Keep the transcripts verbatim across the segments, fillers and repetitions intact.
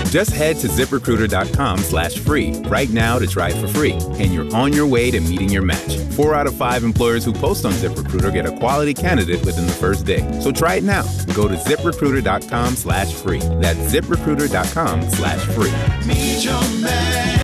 Just head to ZipRecruiter.com slash free right now to try it for free, and you're on your way to meeting your match. Four out of five employers who post on ZipRecruiter get a quality candidate within the first day. So try it now. Go to ZipRecruiter.com slash free. That's ZipRecruiter.com slash free. Meet your man.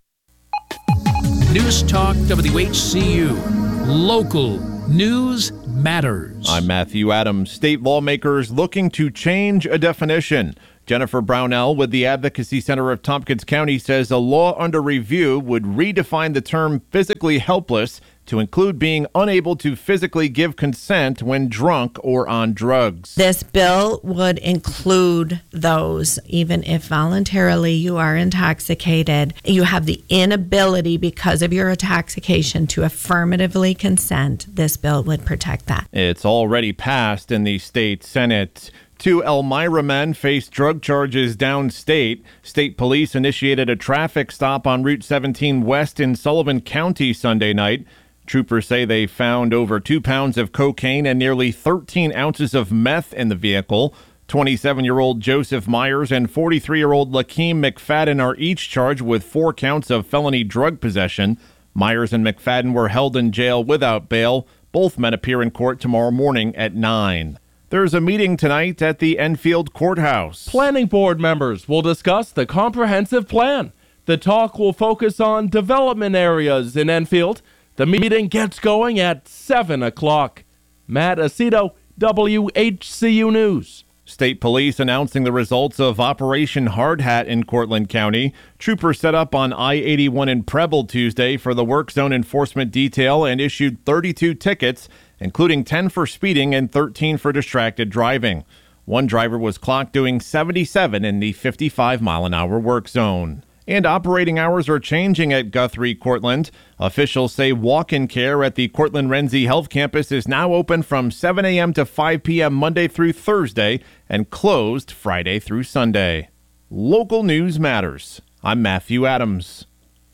News Talk W H C U. Local news matters. I'm Matthew Adams. State lawmakers looking to change a definition. Jennifer Brownell with the Advocacy Center of Tompkins County says a law under review would redefine the term physically helpless to include being unable to physically give consent when drunk or on drugs. This bill would include those, even if voluntarily you are intoxicated, you have the inability because of your intoxication to affirmatively consent. This bill would protect that. It's already passed in the state Senate. Two Elmira men face drug charges downstate. State police initiated a traffic stop on Route seventeen West in Sullivan County Sunday night. Troopers say they found over two pounds of cocaine and nearly thirteen ounces of meth in the vehicle. twenty-seven-year-old Joseph Myers and forty-three-year-old Lakeem McFadden are each charged with four counts of felony drug possession. Myers and McFadden were held in jail without bail. Both men appear in court tomorrow morning at nine. There's a meeting tonight at the Enfield Courthouse. Planning board members will discuss the comprehensive plan. The talk will focus on development areas in Enfield. The meeting gets going at seven o'clock. Matt Aceto, W H C U News. State police announcing the results of Operation Hard Hat in Cortland County. Troopers set up on I eighty-one in Preble Tuesday for the work zone enforcement detail and issued thirty-two tickets, including ten for speeding and thirteen for distracted driving. One driver was clocked doing seventy-seven in the fifty-five mile an hour work zone. And operating hours are changing at Guthrie Cortland. Officials say walk-in care at the Cortland Renzi Health Campus is now open from seven a.m. to five p.m. Monday through Thursday and closed Friday through Sunday. Local news matters. I'm Matthew Adams.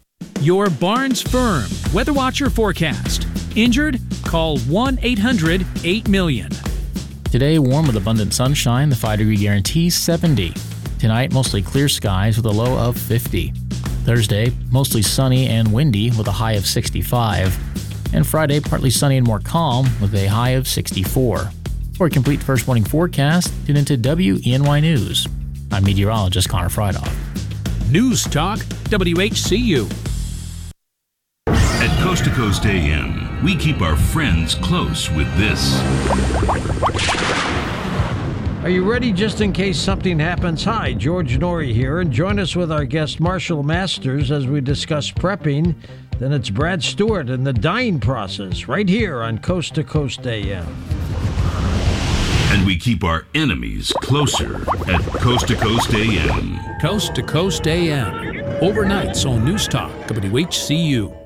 Your Barnes Firm Weather Watcher forecast. Injured? Call one eight hundred eight million. Today, warm with abundant sunshine. The five-degree guarantee, seventy. Tonight, mostly clear skies with a low of fifty. Thursday, mostly sunny and windy with a high of sixty-five. And Friday, partly sunny and more calm with a high of sixty-four. For a complete first morning forecast, tune into W E N Y News. I'm meteorologist Connor Frydhoff. News Talk W H C U. At Coast to Coast A M, we keep our friends close with this. Are you ready just in case something happens? Hi, George Norrie here, and join us with our guest Marshall Masters as we discuss prepping. Then it's Brad Stewart and the dying process right here on Coast to Coast A M. And we keep our enemies closer at Coast to Coast A M. Coast to Coast A M. Overnights on News Talk W H C U.